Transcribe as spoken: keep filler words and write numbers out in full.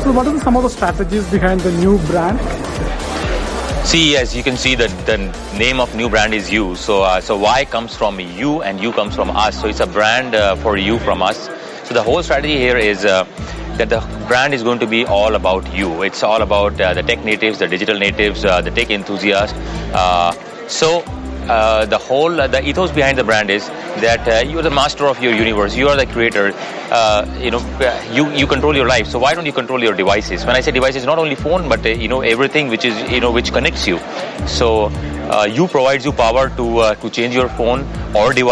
So what are some of the strategies behind the new brand? See, as you can see, the, the name of new brand is you. So, uh, so Y comes from you and you comes from us. So it's a brand uh, for you from us. So the whole strategy here is uh, that the brand is going to be all about you. It's all about uh, the tech natives, the digital natives, uh, the tech enthusiasts. Uh, so uh, the whole, uh, the ethos behind the brand is that uh, you're the master of your universe. You are the creator. Uh, you know, you you control your life. So why don't you control your devices? When I say devices, not only phone, but uh, you know everything which is you know which connects you. So uh, you provides you power to uh, to change your phone or device.